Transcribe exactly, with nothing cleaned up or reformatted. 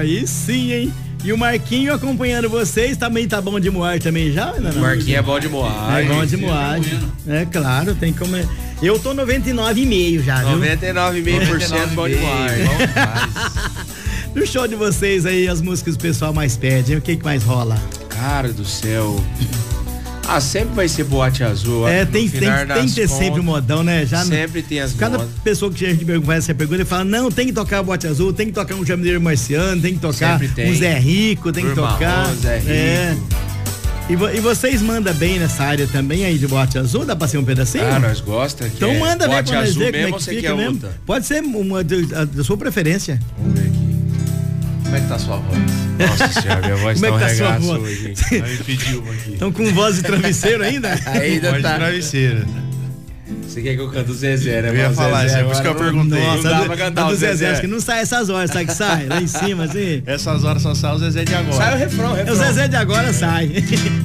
Aí sim, hein? E o Marquinho acompanhando vocês, também tá bom de moar também já? Não, não, o Marquinho é bom de moar. É bom de moar. É claro, tem como... Eu tô noventa e nove vírgula cinco já, viu? noventa e nove vírgula cinco por cento bom de moar. No show de vocês aí, as músicas que o pessoal mais pede, hein? O que que mais rola? Cara do céu... Ah, sempre vai ser Boate Azul. É, tem, tem, tem que ter contas, sempre o modão, né? Já sempre no, tem as Cada modas. pessoa que a gente faz essa pergunta, ele fala, não, tem que tocar Boate Azul, tem que tocar um Jamineiro Marciano, tem que tocar tem. um Zé Rico, tem Turma que tocar. Marrom, Zé Rico. É. E, vo, e vocês mandam bem nessa área também aí de Boate Azul? Dá pra ser um pedacinho? Ah, nós gostamos. Então é manda bem pra nós ver como é que você fica quer mesmo. outra? Pode ser uma da sua preferência. Vamos ver aqui. Como é que tá a sua voz? Nossa senhora, minha voz como tá um é que tá regaço sua voz? hoje. Aí pediu uma aqui. Estão com voz de travesseiro ainda? Ainda voz tá. de travesseiro. Você quer que eu cante o Zezé, né? Eu ia falar, isso é por isso que eu perguntei. Nossa, Não dá do, pra cantar do o Zezé, Zezé. acho que não sai essas horas, sabe que sai? Lá em cima, assim. Essas horas só sai o Zezé de agora. Sai o refrão, o refrão. O Zezé de agora sai.